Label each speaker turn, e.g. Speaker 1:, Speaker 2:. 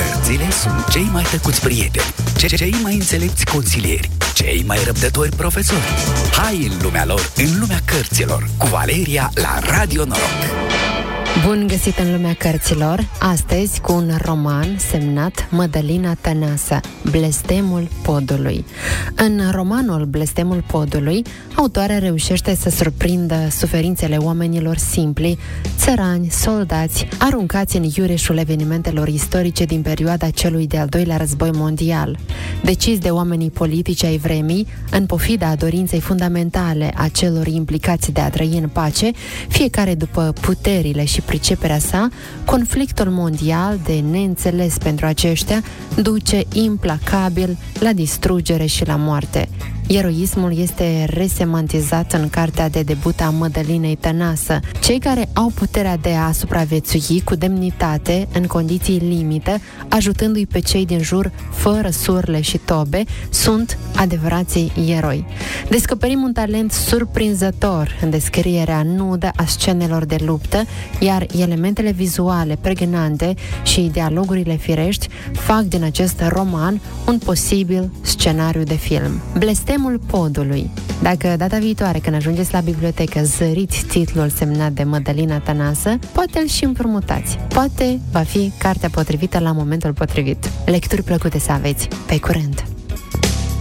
Speaker 1: Cărțile sunt cei mai tăcuți prieteni, cei mai înțelepți consilieri, cei mai răbdători profesori. Hai în lumea lor, în lumea cărților, cu Valeria la Radio Noroc.
Speaker 2: Bun găsit în lumea cărților, astăzi cu un roman semnat Mădălina Tănasă, Blestemul Podului. În romanul Blestemul Podului, autoarea reușește să surprindă suferințele oamenilor simpli, țărani, soldați, aruncați în iureșul evenimentelor istorice din perioada celui de-al doilea război mondial. Decizi de oamenii politici ai vremii, în pofida dorinței fundamentale a celor implicați de a trăi în pace, fiecare după puterile și priceperea sa, conflictul mondial de neînțeles pentru aceștia duce implacabil la distrugere și la moarte. Eroismul este resemantizat în cartea de debut a Mădălinei Tănasă. Cei care au puterea de a supraviețui cu demnitate, în condiții limită, ajutându-i pe cei din jur fără surle și tobe, sunt adevărații eroi. Descoperim un talent surprinzător în descrierea nudă a scenelor de luptă, iar elementele vizuale pregnante și dialogurile firești fac din acest roman un posibil scenariu de film. Blestemul Podului. Dacă data viitoare, când ajungeți la bibliotecă, zăriți titlul semnat de Mădălina Tănasă, poate îl și împrumutați. Poate va fi cartea potrivită la momentul potrivit. Lecturi plăcute să aveți. Pe curând!